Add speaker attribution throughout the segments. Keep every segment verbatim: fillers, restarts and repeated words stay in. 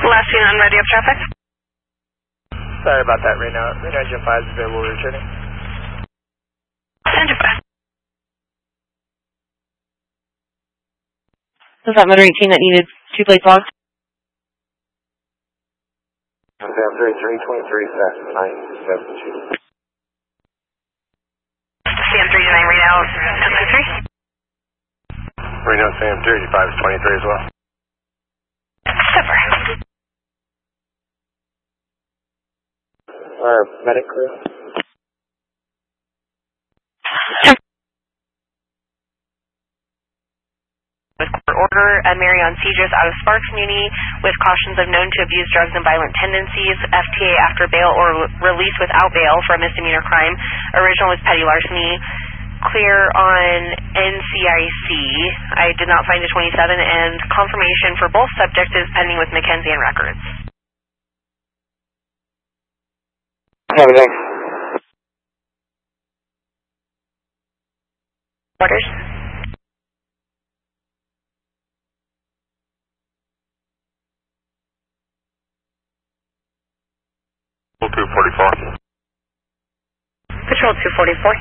Speaker 1: Last unit on radio traffic.
Speaker 2: Sorry about that, Reno. Reno Engine five is available, returning.
Speaker 1: Engine five.
Speaker 3: Was that motor eighteen that needed two plates logged?
Speaker 4: Sam thirty-three twenty-three, fast nine seven two.
Speaker 1: Sam thirty-nine, Reno, two twenty-three.
Speaker 4: Reno Sam thirty-five is twenty-three as well.
Speaker 1: Super.
Speaker 4: Our medic crew.
Speaker 1: With court order, uh, Marion Cedrus out of Sparks Muni with cautions of known to abuse drugs and violent tendencies, F T A after bail or release without bail for a misdemeanor crime. Original was petty larceny. Clear on N C I C. I did not find a twenty-seven, and confirmation for both subjects is pending with Mackenzie and Records.
Speaker 4: Have a thanks.
Speaker 1: Orders.
Speaker 4: two forty-four.
Speaker 1: Patrol two forty-four.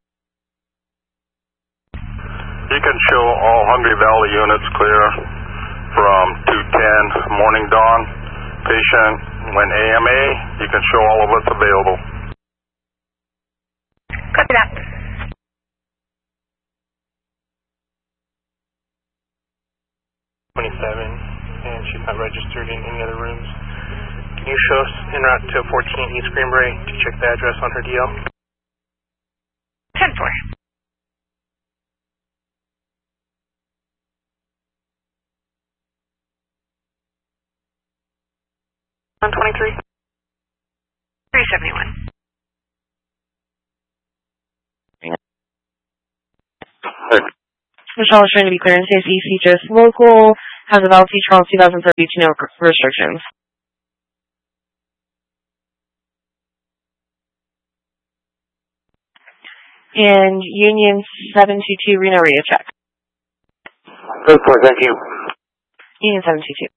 Speaker 4: You can show all Hungry Valley units clear from two ten morning dawn. Patient, when A M A, you can show all of us available.
Speaker 1: Copy that.
Speaker 2: twenty-seven, and she's not registered in any other rooms. Can you show us en route to fourteen East Greenbury to check the address on her D L?
Speaker 1: ten four. one twenty-three. three seventy-one.
Speaker 3: Michelle is trying to be clear and says E C just local, has a valid feature on two thousand thirty-two, no restrictions. And Union seven two two Reno radio check.
Speaker 4: Good for, thank you.
Speaker 3: Union seven two two.